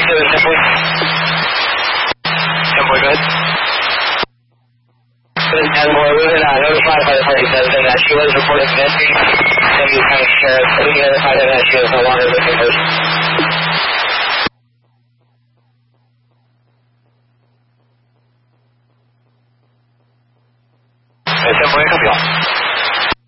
Simply. Simply good. Good, and we've been notified by the party president that she was reported missing. San Diego County Sheriff, we notified him that she was no longer missing person. Simply, copy all.